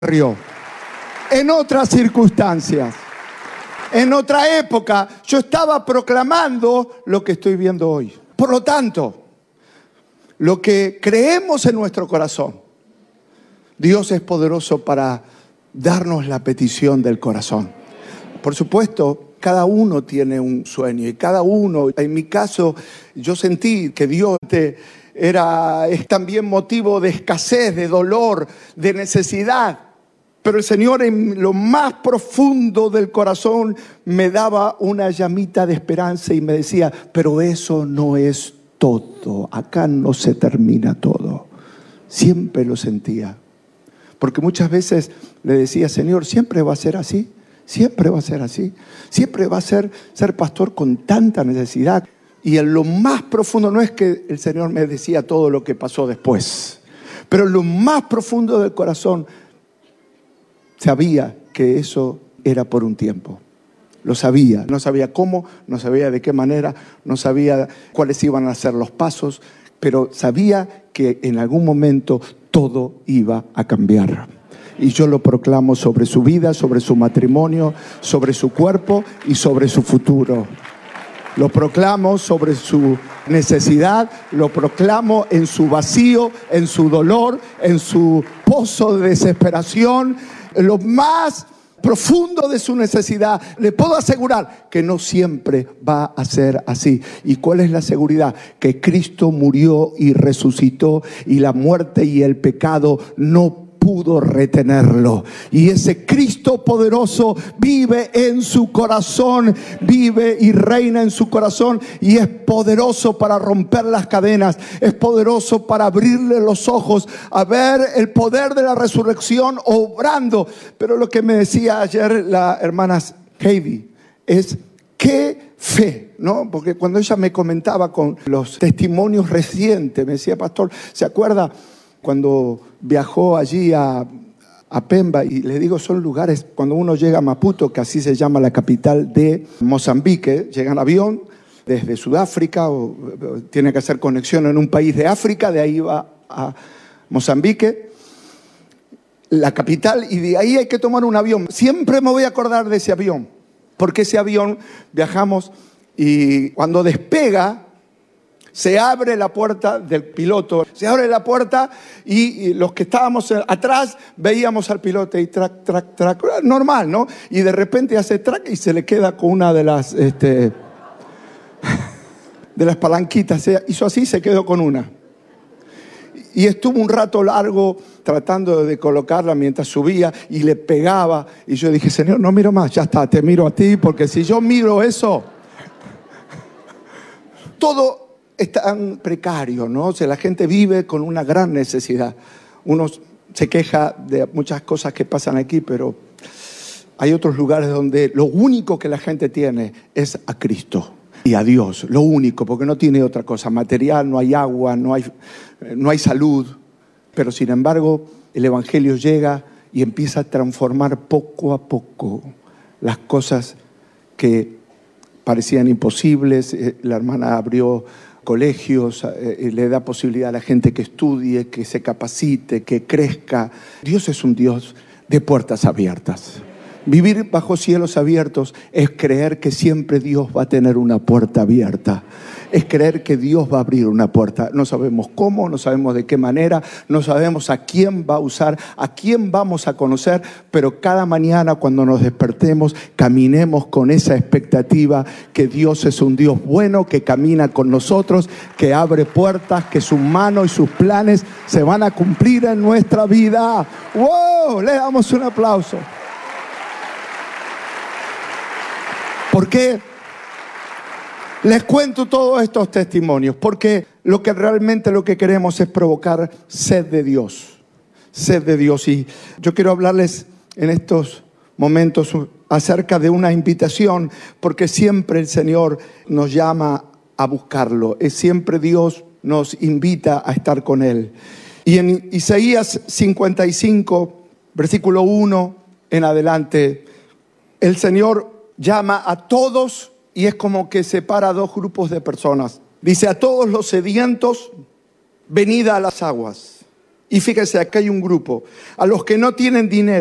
barrio, en otras circunstancias, en otra época. Yo estaba proclamando lo que estoy viendo hoy. Por lo tanto, lo que creemos en nuestro corazón, Dios es poderoso para darnos la petición del corazón. Por supuesto, cada uno tiene un sueño y cada uno, en mi caso, yo sentí que Dios es también motivo de escasez, de dolor, de necesidad. Pero el Señor en lo más profundo del corazón me daba una llamita de esperanza y me decía, pero eso no es todo, acá no se termina todo. Siempre lo sentía. Porque muchas veces le decía, Señor, siempre va a ser así, siempre va a ser así, siempre va a ser pastor con tanta necesidad. Y en lo más profundo, no es que el Señor me decía todo lo que pasó después, pero en lo más profundo del corazón sabía que eso era por un tiempo. Lo sabía, no sabía cómo, no sabía de qué manera, no sabía cuáles iban a ser los pasos, pero sabía que en algún momento todo iba a cambiar. Y yo lo proclamo sobre su vida, sobre su matrimonio, sobre su cuerpo y sobre su futuro. Lo proclamo sobre su necesidad, lo proclamo en su vacío, en su dolor, en su pozo de desesperación, en lo más profundo de su necesidad. Le puedo asegurar que no siempre va a ser así. ¿Y cuál es la seguridad? Que Cristo murió y resucitó y la muerte y el pecado no pudo retenerlo. Y ese Cristo poderoso vive en su corazón, vive y reina en su corazón y es poderoso para romper las cadenas, es poderoso para abrirle los ojos a ver el poder de la resurrección obrando. Pero lo que me decía ayer la hermana Heidi es qué fe, ¿no? Porque cuando ella me comentaba con los testimonios recientes, me decía, pastor, ¿se acuerda cuando viajó allí a Pemba? Y le digo, son lugares, cuando uno llega a Maputo, que así se llama la capital de Mozambique, llega en avión desde Sudáfrica, o tiene que hacer conexión en un país de África, de ahí va a Mozambique, la capital, y de ahí hay que tomar un avión. Siempre me voy a acordar de ese avión, porque ese avión viajamos y cuando despega, se abre la puerta del piloto, se abre la puerta y los que estábamos atrás veíamos al piloto y trac, trac, trac, normal, ¿no? Y de repente hace trac y se le queda con una de las de las palanquitas, se hizo así, se quedó con una. Y estuvo un rato largo tratando de colocarla mientras subía y le pegaba. Y yo dije, Señor, no miro más, ya está, te miro a ti, porque si yo miro eso, todo es tan precario, ¿no? O sea, la gente vive con una gran necesidad. Uno se queja de muchas cosas que pasan aquí, pero hay otros lugares donde lo único que la gente tiene es a Cristo y a Dios. Lo único, porque no tiene otra cosa material, no hay agua, no hay salud. Pero sin embargo, el Evangelio llega y empieza a transformar poco a poco las cosas que parecían imposibles. La hermana abrió colegios, le da posibilidad a la gente que estudie, que se capacite, que crezca. Dios es un Dios de puertas abiertas. Vivir bajo cielos abiertos es creer que siempre Dios va a tener una puerta abierta. Es creer que Dios va a abrir una puerta. No sabemos cómo, no sabemos de qué manera, no sabemos a quién va a usar, a quién vamos a conocer, pero cada mañana cuando nos despertemos, caminemos con esa expectativa que Dios es un Dios bueno, que camina con nosotros, que abre puertas, que su mano y sus planes se van a cumplir en nuestra vida. ¡Wow! Le damos un aplauso. ¿Por qué les cuento todos estos testimonios? Porque lo que queremos es provocar sed de Dios. Sed de Dios. Y yo quiero hablarles en estos momentos acerca de una invitación, porque siempre el Señor nos llama a buscarlo. Es siempre Dios nos invita a estar con Él. Y en Isaías 55, versículo 1 en adelante, el Señor llama a todos y es como que separa dos grupos de personas. Dice, a todos los sedientos, venid a las aguas. Y fíjese, acá hay un grupo. A los que no tienen dinero,